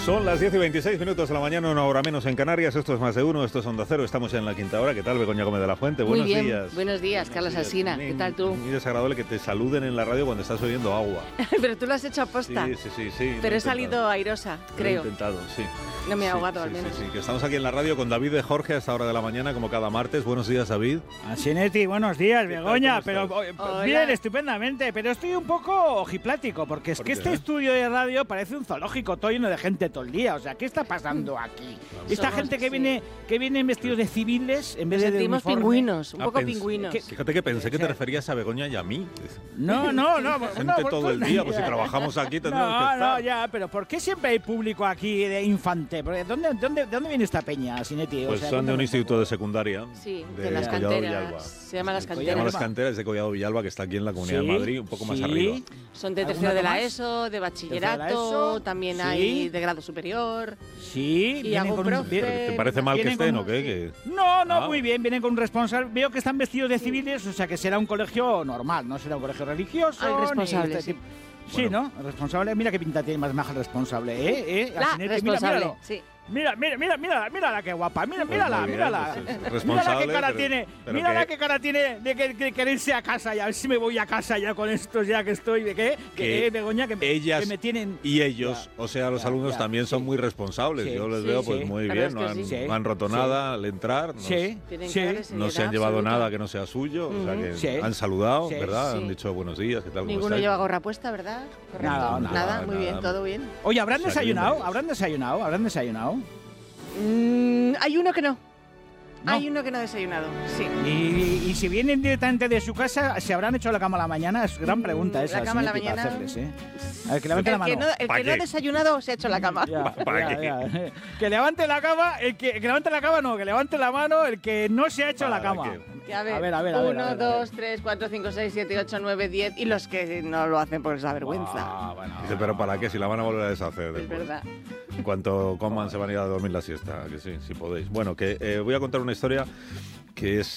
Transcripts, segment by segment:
Son las 10:26 de la mañana, una hora menos en Canarias. Esto es Más de Uno, esto es Onda Cero. Estamos en la quinta hora. ¿Qué tal, Begoña Gómez de la Fuente? Muy Buenos bien. días. Buenos días, Carlos Alsina. ¿Qué tal tú? Muy desagradable que te saluden en la radio cuando estás bebiendo agua. Pero tú lo has hecho a posta. Sí. Pero he salido airosa, creo. Lo he intentado, sí. No me he ahogado, al menos. Sí, que estamos aquí en la radio con David de Jorge a esta hora de la mañana, como cada martes. Buenos días, David. Asinetti, buenos días, Begoña. ¿Cómo Pero bien, estupendamente. Pero estoy un poco ojiplático, porque es que este estudio de radio parece un zoológico, todo lleno de gente todo el día. O sea, ¿qué está pasando aquí? Esta gente que viene vestidos de civiles en vez de sentimos uniforme. pingüinos, un poco pingüinos. Fíjate que pensé que te referías a Begoña y a mí. No. Gente todo el día, pues si trabajamos aquí tendríamos que estar. No, ya, pero ¿por qué siempre hay público aquí de infante? ¿De dónde viene esta peña, Asinetti? Pues son de un instituto de secundaria. Sí, de las Collado canteras. Villalba. Se llama Las Se llama Las Canteras. Canteras de Collado Villalba, que está aquí en la Comunidad de Madrid, un poco más arriba. Son de tercero de la más? ESO, de bachillerato, ESO, también sí. hay de grado superior. Sí, Y vienen algún con profe. ¿Te parece mal que Vienen estén con- o qué? Que- No, muy bien, vienen con un responsable. Veo que están vestidos de civiles, o sea que será un colegio normal, no será un colegio religioso. Al ni responsable, este sí. tipo. Sí, Bueno. ¿no? El responsable, mira qué pinta tiene más maja el responsable, ¿eh? La Asinetti, responsable, míralo. sí. Mírala qué guapa, Pues mírala. muy bien, Mírala pues es qué responsable, cara pero- tiene, pero mírala que- qué cara tiene de que querer irse a casa ya, a ver si me voy a casa ya con estos ya que estoy, ¿de qué? Que Begoña, que ellas me tienen... y ellos, Ya, o sea, los ya, alumnos ya, también son sí. muy responsables. Sí, Yo les sí, veo pues sí. muy La bien, verdad es que sí. no han roto Sí. nada al entrar, Sí, Tienen sí. cara de no se seriedad han llevado absoluta. nada que no sea suyo, o sea que Sí. han saludado, Sí, ¿verdad? sí. Han dicho buenos días, ¿qué tal? ¿Cómo Ninguno estáis? lleva gorra puesta, ¿verdad? Correcto. Nada, Muy bien, nada. todo bien. Oye, ¿habrán O sea, que desayunado? bienvenidos. ¿Habrán desayunado? Hay uno que no. ¿No? Hay uno que no ha desayunado, sí. Y si vienen directamente de su casa, ¿se habrán hecho la cama a la mañana? Es gran pregunta esa. La cama a la Asinetti, para mañana. hacerles, ¿eh? A ver, que levante la mano. El ¿Pa' que no ha qué? desayunado se ha hecho la cama. ¿Para qué? Que levante la cama, que levante la cama no, que levante la mano el que no se ha hecho la ¿Para cama. qué? Que a ver, A ver, a ver. 1, 2, 3, 4, 5, 6, 7, 8, 9, 10 y los que no lo hacen porque les da vergüenza. Bueno. Dice, pero ¿para qué? Si la van a volver a deshacer Es después. verdad. En cuanto coman se van a ir a dormir la siesta, que sí, si podéis. Bueno, que voy a contar una historia que es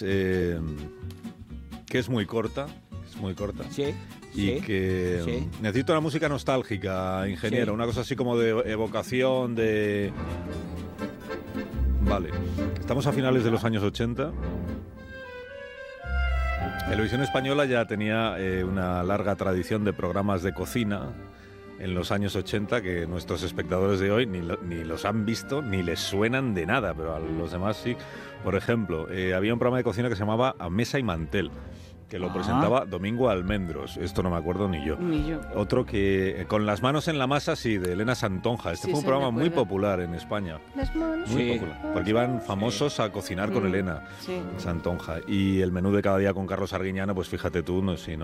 muy corta, Sí. y sí, que sí. necesito una música nostálgica, ingeniero, Sí. una cosa así como de evocación, de... Vale, estamos a finales de los años 80. Televisión Española ya tenía una larga tradición de programas de cocina en los años 80 que nuestros espectadores de hoy ni los han visto ni les suenan de nada, pero a los demás sí. Por ejemplo, había un programa de cocina que se llamaba A Mesa y Mantel, que lo presentaba Domingo Almendros. Esto no me acuerdo ni yo. Ni yo. Otro que Con las manos en la masa, sí, de Elena Santonja. Este Sí, fue un sí, programa me muy acuerdo. popular en España. Las manos. Muy Sí. popular. Porque iban famosos a cocinar con Elena Sí. Santonja. Y el menú de cada día con Carlos Arguiñano, pues fíjate tú,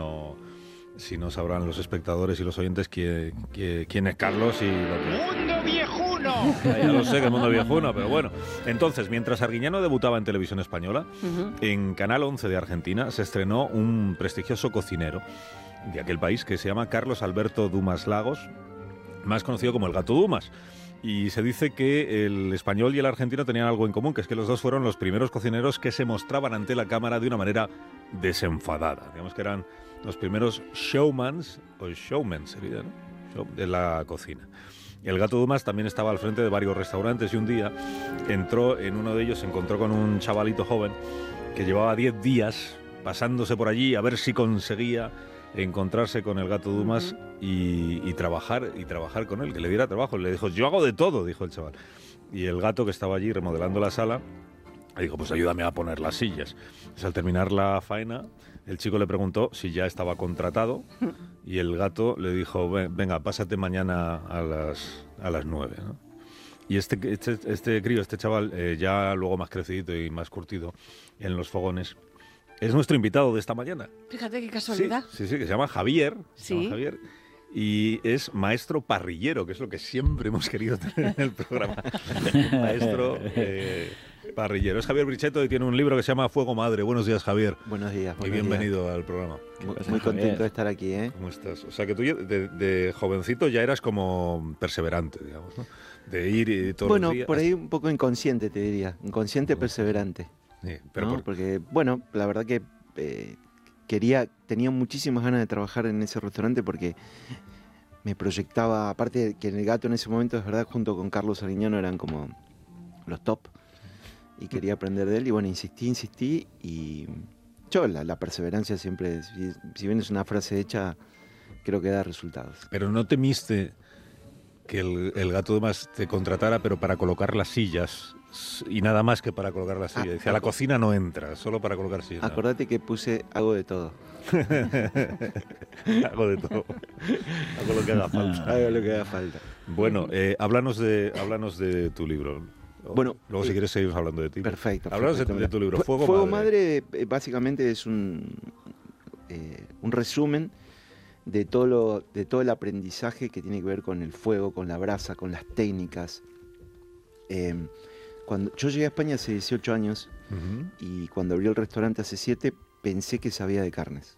si no sabrán los espectadores y los oyentes quién es Carlos y lo que... ¡Mundo viejuno! Ya lo sé que el mundo viejuno, pero bueno. Entonces, mientras Arguiñano debutaba en televisión española, en Canal 11 de Argentina se estrenó un prestigioso cocinero de aquel país que se llama Carlos Alberto Dumas Lagos, más conocido como el Gato Dumas. Y se dice que el español y el argentino tenían algo en común, que es que los dos fueron los primeros cocineros que se mostraban ante la cámara de una manera desenfadada. Digamos que eran los primeros showmans, o showmen sería, ¿no? De la cocina. El Gato Dumas también estaba al frente de varios restaurantes y un día entró en uno de ellos, se encontró con un chavalito joven que llevaba 10 días pasándose por allí a ver si conseguía encontrarse con el Gato Dumas y trabajar con él, que le diera trabajo. Le dijo, yo hago de todo, dijo el chaval. Y el gato, que estaba allí remodelando la sala, le dijo, pues ayúdame a poner las sillas. Pues al terminar la faena, el chico le preguntó si ya estaba contratado y el gato le dijo, venga, pásate mañana a las 9, ¿no? Y este crío, este chaval, ya luego más crecidito y más curtido en los fogones, es nuestro invitado de esta mañana. Fíjate qué casualidad. Sí, que se llama Javier. Sí. Se llama Javier. Y es maestro parrillero, que es lo que siempre hemos querido tener en el programa. Maestro parrillero. Es Javier Brichetto y tiene un libro que se llama Fuego Madre. Buenos días, Javier. Buenos días. Y bienvenido al programa. Muy contento de estar aquí, ¿eh? ¿Cómo estás? O sea, que tú de jovencito ya eras como perseverante, digamos, ¿no? De ir y todos los días. Por ahí un poco inconsciente, te diría. Inconsciente, perseverante. Sí, pero ¿no? Porque, bueno, la verdad que tenía muchísimas ganas de trabajar en ese restaurante porque me proyectaba, aparte de que en El Gato en ese momento, es verdad, junto con Carlos Arguiñano eran como los top, y quería aprender de él, y bueno, insistí, y yo la perseverancia siempre, si bien es una frase hecha, creo que da resultados. Pero no temiste que el Gato de Más te contratara, pero para colocar las sillas, y nada más que para colocar las sillas. Dice, a la cocina no entra, solo para colocar sillas. Acordate que puse hago de todo. Hago de todo. Hago lo que haga falta. Hago lo que haga falta. Bueno, háblanos de tu libro. Bueno, luego si quieres seguimos hablando de ti. Perfecto. Háblanos de tu libro, Fuego Madre básicamente es un resumen de todo el aprendizaje que tiene que ver con el fuego, con la brasa, con las técnicas. Cuando yo llegué a España hace 18 años y cuando abrí el restaurante hace 7, pensé que sabía de carnes.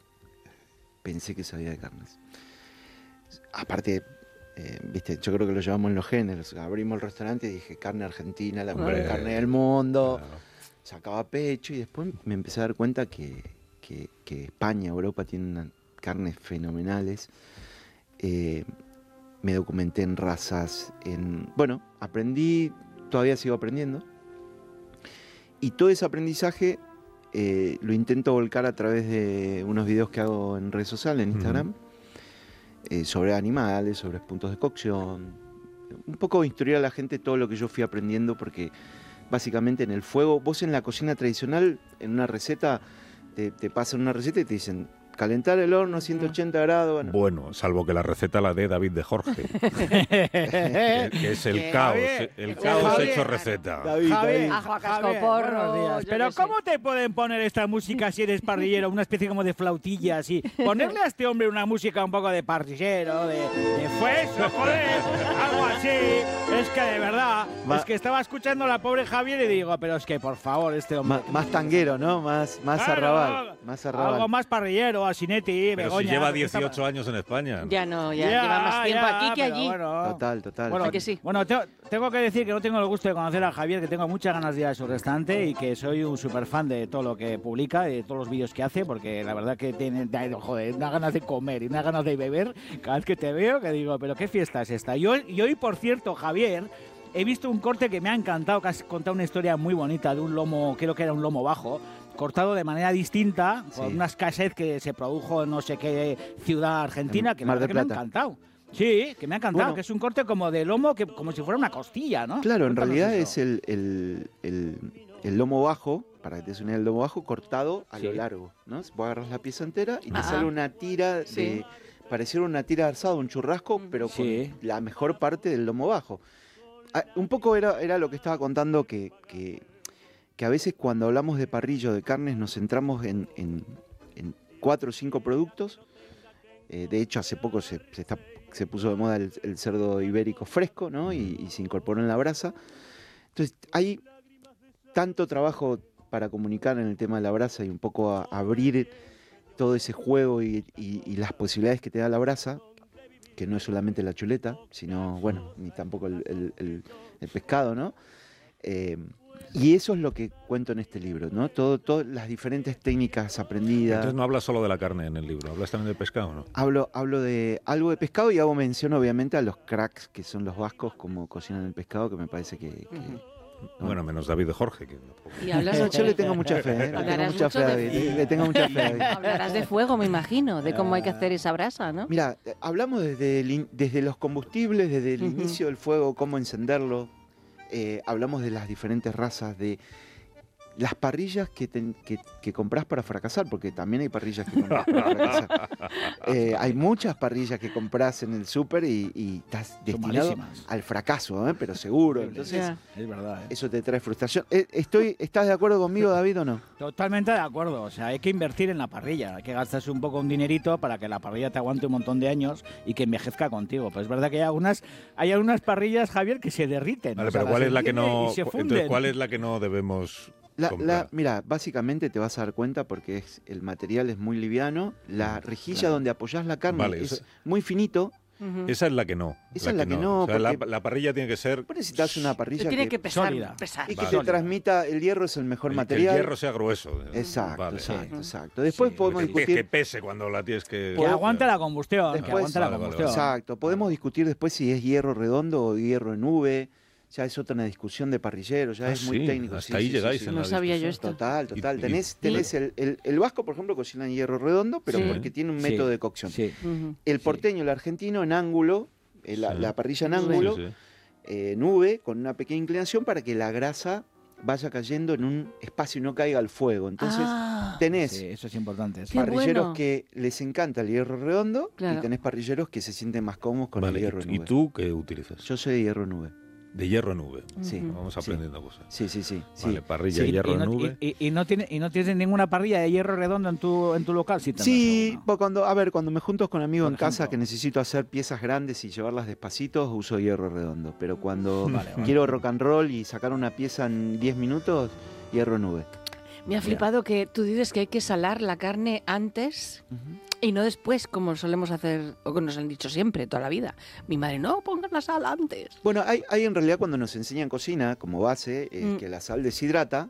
Aparte, viste, yo creo que lo llevamos en los géneros. Abrimos el restaurante y dije, carne argentina, la mejor carne del mundo. Claro. Sacaba pecho y después me empecé a dar cuenta que España, Europa tienen carnes fenomenales. Me documenté en razas, aprendí, todavía sigo aprendiendo. Y todo ese aprendizaje lo intento volcar a través de unos videos que hago en redes sociales, en Instagram, sobre animales, sobre puntos de cocción. Un poco instruir a la gente todo lo que yo fui aprendiendo, porque básicamente en el fuego, vos en la cocina tradicional, en una receta, te pasan una receta y te dicen, calentar el horno a 180 grados. Bueno, salvo que la receta la dé David de Jorge, que es el caos hecho receta. Javier, ajo a cascoporro. Pero ¿cómo te pueden poner esta música si eres parrillero? Una especie como de flautilla, así. Ponerle a este hombre una música un poco de parrillero, de fuego, joder, algo así. Es que de verdad, es que estaba escuchando a la pobre Javier y digo, pero es que por favor, este hombre... Más tanguero, ¿no? Más arrabal. Algo más parrillero. Asinetti, pero Begoña, si lleva 18 años en España. Ya lleva más tiempo aquí que allí. Bueno, total. Bueno, que sí. Bueno, tengo que decir que no tengo el gusto de conocer a Javier, que tengo muchas ganas de ir a su restaurante y que soy un súper fan de todo lo que publica, de todos los vídeos que hace, porque la verdad que tiene, joder, unas ganas de comer y unas ganas de beber cada vez que te veo, que digo, pero ¿qué fiesta es esta? Y hoy, por cierto, Javier, he visto un corte que me ha encantado, que has contado una historia muy bonita de un lomo, creo que era un lomo bajo, cortado de manera distinta, con unas cassettes que se produjo en no sé qué ciudad argentina, que me ha encantado. Sí, que me ha encantado, bueno, que es un corte como de lomo, que como si fuera una costilla, ¿no? Claro, en realidad es el lomo bajo, para que te des una idea, el lomo bajo cortado a lo largo, ¿no? Vos agarras la pieza entera y te sale una tira de... Pareciera una tira de asado, un churrasco, pero con la mejor parte del lomo bajo. Un poco era lo que estaba contando, que a veces cuando hablamos de parrillo, de carnes, nos centramos en 4 o 5 productos. De hecho, hace poco se puso de moda el cerdo ibérico fresco, ¿no? Y se incorporó en la brasa. Entonces, hay tanto trabajo para comunicar en el tema de la brasa y un poco a abrir todo ese juego y las posibilidades que te da la brasa, que no es solamente la chuleta, sino, bueno, ni tampoco el pescado, ¿no? Y eso es lo que cuento en este libro, ¿no? Todas las diferentes técnicas aprendidas. Entonces no hablas solo de la carne en el libro, hablas también del pescado, ¿no? Hablo de algo de pescado y hago mención, obviamente, a los cracks que son los vascos, como cocinan el pescado, que me parece que ¿no? Bueno, menos David de Jorge. Y hablas yo le tengo mucha fe, le tengo mucha fe a David. Hablarás de fuego, me imagino, de cómo hay que hacer esa brasa, ¿no? Mira, hablamos desde los combustibles, desde el inicio del fuego, cómo encenderlo. Hablamos de las diferentes razas, de las parrillas que comprás para fracasar, porque también hay parrillas que comprás para fracasar. Hay muchas parrillas que comprás en el súper y estás destinado al fracaso, pero seguro. Entonces, es verdad, eso te trae frustración. ¿Estás de acuerdo conmigo, David, o no? Totalmente de acuerdo. O sea, hay que invertir en la parrilla, hay que gastarse un poco un dinerito para que la parrilla te aguante un montón de años y que envejezca contigo. Pues es verdad que hay algunas parrillas, Javier, que se derriten. Vale, pero ¿cuál es la que no? Entonces, ¿cuál es la que no debemos? Mira, básicamente te vas a dar cuenta porque el material es muy liviano, la rejilla donde apoyás la carne es muy finito esa es la que no. Esa es la que no. O sea, la parrilla tiene que ser... Necesitas una parrilla tiene que pesar, sólida. y que te transmita, el hierro es el mejor material. Que el hierro sea grueso. Exacto, Vale. exacto. Después podemos discutir... Que pese cuando la tienes que... Que aguante la combustión. Después- Que aguante la combustión. Exacto. Podemos discutir después si es hierro redondo o hierro en V. Ya es otra discusión de parrillero, ya es muy técnico. Hasta ahí llegáis en la No sabía yo discusión. esto. Total. Tenés el vasco, por ejemplo, cocina en hierro redondo, pero Sí. porque tiene un método de cocción. Sí. El porteño, el argentino, en ángulo, la parrilla en Sí. ángulo, Sí, sí. en V, con una pequeña inclinación para que la grasa vaya cayendo en un espacio y no caiga al fuego. Entonces, tenés Sí, eso es importante. Qué parrilleros bueno. que les encanta el hierro redondo Claro. y tenés parrilleros que se sienten más cómodos con Vale, el hierro en ¿y V. tú qué utilizas? Yo soy de hierro en V. De hierro en V. Sí. Vamos aprendiendo cosas. Sí. Vale, parrilla, Sí, hierro y no, en V. y no tienes ninguna parrilla de hierro redondo en tu local, sí. tendrás Sí, alguna. pues cuando me junto con amigos Por en casa ejemplo. que necesito hacer piezas grandes y llevarlas despacitos, uso hierro redondo. Pero cuando Vale. quiero rock and roll y sacar una pieza en 10 minutos, hierro en V. Me ha flipado que tú dices que hay que salar la carne antes y no después, como solemos hacer, o que nos han dicho siempre, toda la vida. Mi madre, no, pongan la sal antes. Bueno, hay en realidad cuando nos enseñan cocina, como base, que la sal deshidrata,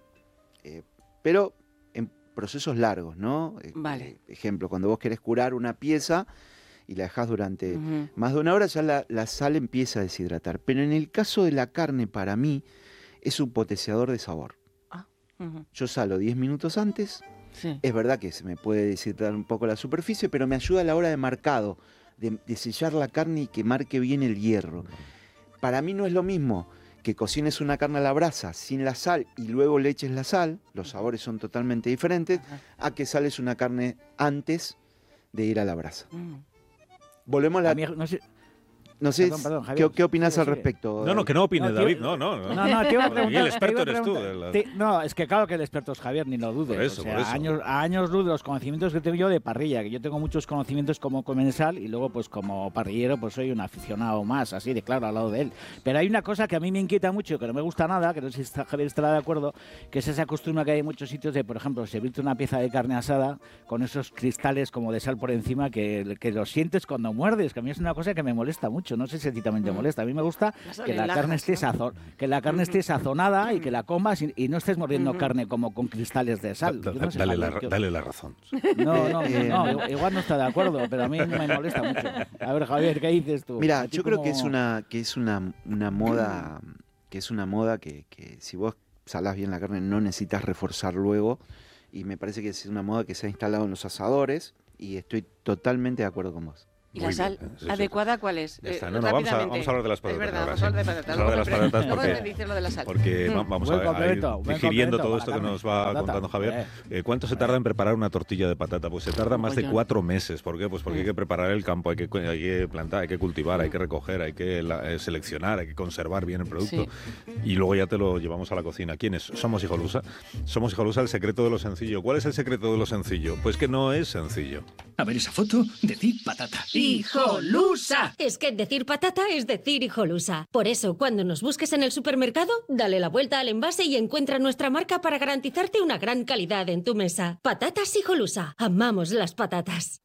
pero en procesos largos, ¿no? Vale. Ejemplo, cuando vos querés curar una pieza y la dejás durante Ujú. más de una hora, ya la sal empieza a deshidratar. Pero en el caso de la carne, para mí, es un potenciador de sabor. Ujú. Yo salo 10 minutos antes. Sí. Es verdad que se me puede deshidratar un poco la superficie, pero me ayuda a la hora de marcado, de sellar la carne y que marque bien el hierro. Para mí no es lo mismo que cocines una carne a la brasa sin la sal y luego le eches la sal, los sabores son totalmente diferentes, Ajá. a que sales una carne antes de ir a la brasa. Mm. Volvemos a la... A mí, no sé, No sé, Perdón, Javier. ¿qué opinas Sigue, al sigue. respecto? No, que no opine, No, tío, David. No. No, te iba a preguntar. Y el experto te iba a eres tú. preguntar. No, es que claro que el experto es Javier, ni lo dudes. Por eso, o sea, por eso. años luz de los conocimientos que tengo yo de parrilla, que yo tengo muchos conocimientos como comensal y luego pues como parrillero pues soy un aficionado más, así de claro, al lado de él. Pero hay una cosa que a mí me inquieta mucho, que no me gusta nada, que no sé si Javier estará de acuerdo, que es esa costumbre que hay en muchos sitios de, por ejemplo, servirte una pieza de carne asada con esos cristales como de sal por encima que los sientes cuando muerdes, que a mí es una cosa que me molesta mucho. No sé si a ti también te molesta. A mí me gusta que la carne esté esté sazonada y que la comas y no estés mordiendo carne como con cristales de sal. Yo no sé, Dale Javier, la razón. no, igual no está de acuerdo, pero a mí me molesta mucho. A ver, Javier, ¿qué dices tú? Mira, ¿A ti yo creo cómo- que es una moda, que si vos salás bien la carne no necesitas reforzar luego, y me parece que es una moda que se ha instalado en los asadores y estoy totalmente de acuerdo con vos. ¿Y Muy la sal bien, sí, sí. adecuada cuál es? Ya está. No, vamos a hablar de las patatas. Es verdad, ahora, vamos a hablar de sí. patatas. Vamos a hablar de las patatas Luego porque... me dices lo de la sal. Porque vamos Buen a ir complemento, buen digiriendo complemento todo esto para que la nos va carne. contando Javier. ¿Cuánto se tarda en preparar una tortilla de patata? Pues se tarda más de Mogollón. 4 meses. ¿Por qué? Pues porque hay que preparar el campo, hay que plantar, hay que cultivar, hay que recoger, hay que seleccionar, hay que conservar bien el producto. Sí. Y luego ya te lo llevamos a la cocina. ¿Quiénes? Somos Hijolusa. Somos Hijolusa, el secreto de lo sencillo. ¿Cuál es el secreto de lo sencillo? Pues que no es sencillo. A ver esa foto, decir patata. ¡Hijolusa! Es que decir patata es decir hijolusa. Por eso, cuando nos busques en el supermercado, dale la vuelta al envase y encuentra nuestra marca para garantizarte una gran calidad en tu mesa. Patatas Hijolusa. Amamos las patatas.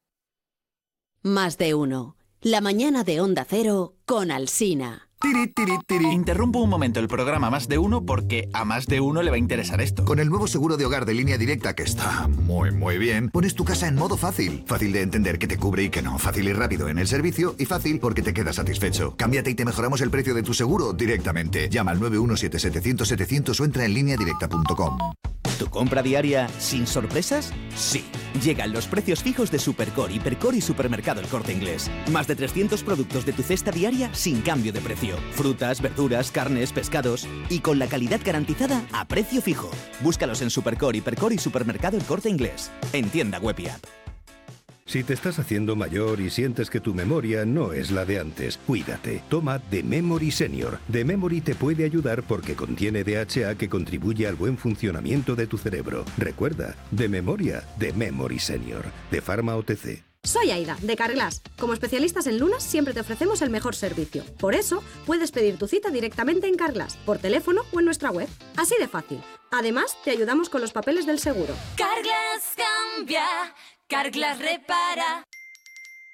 Más de uno. La mañana de Onda Cero con Alsina. Tiri, tiri, tiri. Interrumpo un momento el programa Más de Uno porque a más de uno le va a interesar esto. Con el nuevo seguro de hogar de Línea Directa, que está muy bien, pones tu casa en modo fácil. Fácil de entender que te cubre y que no. Fácil y rápido en el servicio y fácil porque te quedas satisfecho. Cámbiate y te mejoramos el precio de tu seguro directamente. Llama al 917-700-700 o entra en lineadirecta.com. ¿Tu compra diaria sin sorpresas? Sí. Llegan los precios fijos de Supercore, Hipercore y Supermercado El Corte Inglés. Más de 300 productos de tu cesta diaria sin cambio de precio. Frutas, verduras, carnes, pescados y con la calidad garantizada a precio fijo. Búscalos en Supercore, Hipercore y Supermercado El Corte Inglés. En tienda web y app. Si te estás haciendo mayor y sientes que tu memoria no es la de antes, cuídate. Toma The Memory Senior. The Memory te puede ayudar porque contiene DHA que contribuye al buen funcionamiento de tu cerebro. Recuerda, de memoria, The Memory Senior. De Pharma OTC. Soy Aida, de Carglass. Como especialistas en lunas, siempre te ofrecemos el mejor servicio. Por eso, puedes pedir tu cita directamente en Carglass, por teléfono o en nuestra web. Así de fácil. Además, te ayudamos con los papeles del seguro. Carglass cambia, Carglass repara.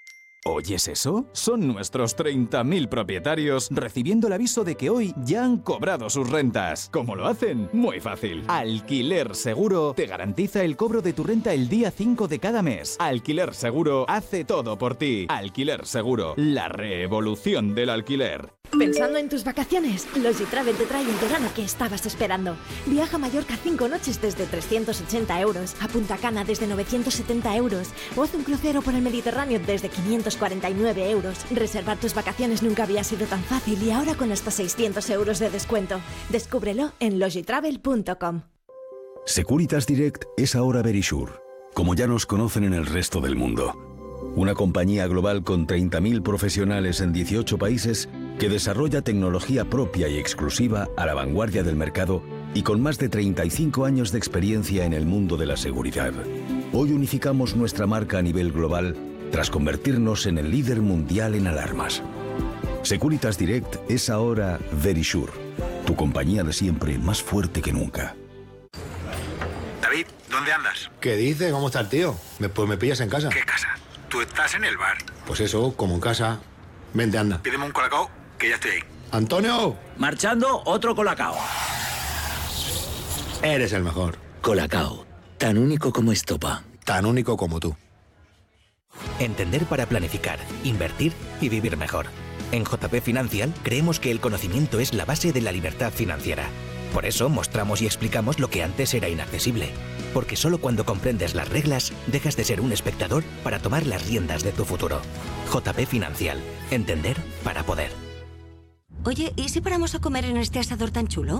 ¿Oyes eso? Son nuestros 30.000 propietarios recibiendo el aviso de que hoy ya han cobrado sus rentas. ¿Cómo lo hacen? Muy fácil. Alquiler Seguro te garantiza el cobro de tu renta el día 5 de cada mes. Alquiler Seguro hace todo por ti. Alquiler Seguro, la revolución del alquiler. Pensando en tus vacaciones, Logitravel te trae el verano que estabas esperando. Viaja a Mallorca 5 noches desde 380 euros, a Punta Cana desde 970 euros o haz un crucero por el Mediterráneo desde 549 euros. Reservar tus vacaciones nunca había sido tan fácil y ahora con hasta 600 euros de descuento. Descúbrelo en logitravel.com. Securitas Direct es ahora Verisure, como ya nos conocen en el resto del mundo. Una compañía global con 30.000 profesionales en 18 países que desarrolla tecnología propia y exclusiva a la vanguardia del mercado y con más de 35 años de experiencia en el mundo de la seguridad. Hoy unificamos nuestra marca a nivel global tras convertirnos en el líder mundial en alarmas. Securitas Direct es ahora Verisure, tu compañía de siempre más fuerte que nunca. David, ¿dónde andas? ¿Qué dices? ¿Cómo está el tío? Pues me pillas en casa. ¿Qué casa? Tú estás en el bar. Pues eso, como en casa. Vente, anda. Pídeme un colacao, que ya estoy ahí. ¡Antonio! Marchando, otro colacao. Eres el mejor. Colacao, tan único como estopa. Tan único como tú. Entender para planificar, invertir y vivir mejor. En JP Financial creemos que el conocimiento es la base de la libertad financiera. Por eso mostramos y explicamos lo que antes era inaccesible. Porque solo cuando comprendes las reglas, dejas de ser un espectador para tomar las riendas de tu futuro. JP Financial. Entender para poder. Oye, ¿y si paramos a comer en este asador tan chulo?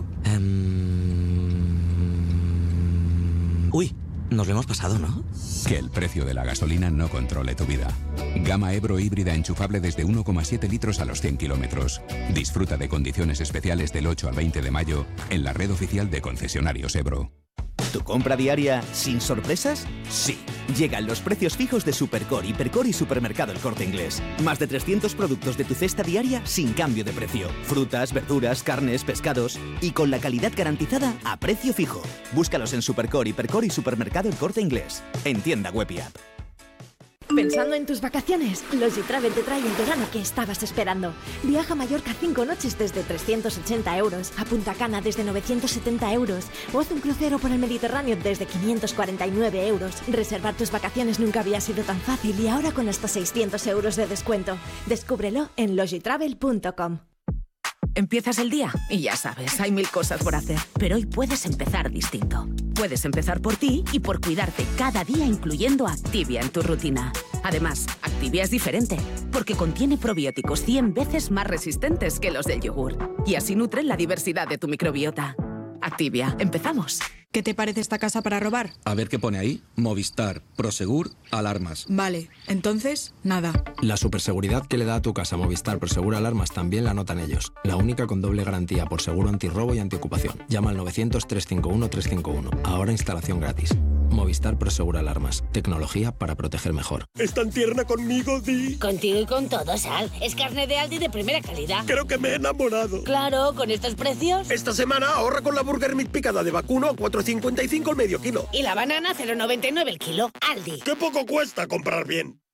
Uy, nos lo hemos pasado, ¿no? Que el precio de la gasolina no controle tu vida. Gama Ebro híbrida enchufable desde 1,7 litros a los 100 kilómetros. Disfruta de condiciones especiales del 8 al 20 de mayo en la red oficial de concesionarios Ebro. ¿Tu compra diaria sin sorpresas? Sí. Llegan los precios fijos de Supercore, Hipercore y Supermercado El Corte Inglés. Más de 300 productos de tu cesta diaria sin cambio de precio. Frutas, verduras, carnes, pescados y con la calidad garantizada a precio fijo. Búscalos en Supercore, Hipercore y Supermercado El Corte Inglés. En tienda web y app. Pensando en tus vacaciones, Logitravel te trae el verano que estabas esperando. Viaja a Mallorca 5 noches desde 380 euros, a Punta Cana desde 970 euros o haz un crucero por el Mediterráneo desde 549 euros. Reservar tus vacaciones nunca había sido tan fácil y ahora con hasta 600 euros de descuento. Descúbrelo en logitravel.com. Empiezas el día y ya sabes, hay 1000 cosas por hacer. Pero hoy puedes empezar distinto. Puedes empezar por ti y por cuidarte cada día, incluyendo Activia en tu rutina. Además, Activia es diferente, porque contiene probióticos 100 veces más resistentes que los del yogur. Y así nutren la diversidad de tu microbiota. Activia, empezamos. ¿Qué te parece esta casa para robar? A ver qué pone ahí. Movistar, Prosegur, alarmas. Vale, entonces, nada. La superseguridad que le da a tu casa Movistar Prosegur Alarmas también la notan ellos. La única con doble garantía por seguro antirrobo y antiocupación. Llama al 900-351-351. Ahora instalación gratis. Movistar Prosegur Alarmas. Tecnología para proteger mejor. ¿Es tan tierna conmigo, Di? Contigo y con todo, Sal. Es carne de Aldi de primera calidad. Creo que me he enamorado. Claro, con estos precios. Esta semana ahorra con la Burger Meat picada de vacuno a 4,55 el medio kilo. Y la banana 0,99 el kilo. Aldi. ¡Qué poco cuesta comprar bien!